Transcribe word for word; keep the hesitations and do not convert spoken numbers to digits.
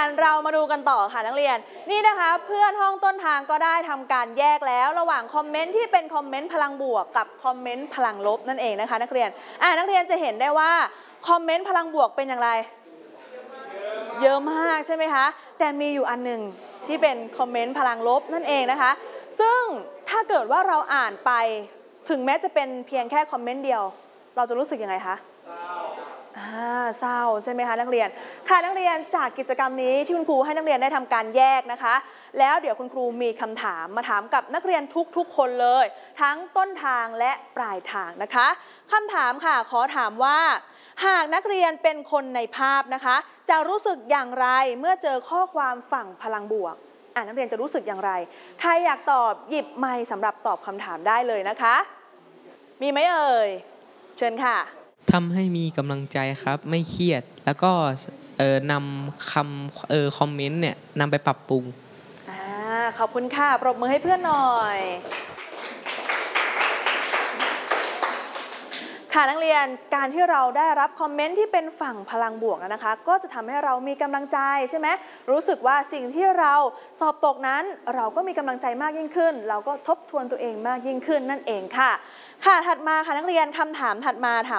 เรามาดูกันต่อค่ะนักเรียนนี่นะคะเพื่อนห้องต้นทางก็ได้ทำการแยกแล้วระหว่างคอมเมนต์ที่เป็นคอมเมนต์พลังบวกกับคอมเมนต์พลังลบนั่นเองนะคะนักเรียนอ่านักเรียนจะเห็นได้ว่าคอมเมนต์พลังบวกเป็นอย่างไรเยอะมากใช่ไหมคะแต่มีอยู่อันหนึ่งที่เป็นคอมเมนต์พลังลบนั่นเองนะคะซึ่งถ้าเกิดว่าเราอ่านไปถึงแม้จะเป็นเพียงแค่คอมเมนต์เดียวเราจะรู้สึกยังไงคะเศร้าใช่ไหมคะนักเรียนค่ะนักเรียนจากกิจกรรมนี้ที่คุณครูให้นักเรียนได้ทำการแยกนะคะแล้วเดี๋ยวคุณครูมีคำถามมาถามกับนักเรียนทุกๆคนเลยทั้งต้นทางและปลายทางนะคะคำถามค่ะขอถามว่าหากนักเรียนเป็นคนในภาพนะคะจะรู้สึกอย่างไรเมื่อเจอข้อความฝั่งพลังบวกอ่านักเรียนจะรู้สึกอย่างไรใครอยากตอบหยิบไมค์สำหรับตอบคำถามได้เลยนะคะมีไหมเอ่ยเชิญค่ะทำให้มีกำลังใจครับไม่เครียดแล้วก็เออนำคำเออคอมเมนต์เนี่ยนำไปปรับปรุงอ่าขอบคุณค่ะปรบมือให้เพื่อนหน่อยค่ะนักเรียนการที่เราได้รับคอมเมนต์ที่เป็นฝั่งพลังบวกนะคะก็จะทำให้เรามีกำลังใจใช่ไหมรู้สึกว่าสิ่งที่เราสอบตกนั้นเราก็มีกำลังใจมากยิ่งขึ้นเราก็ทบทวนตัวเองมากยิ่งขึ้นนั่นเองค่ะค่ะถัดมาค่ะนักเรียนคำถามถัดมาถาม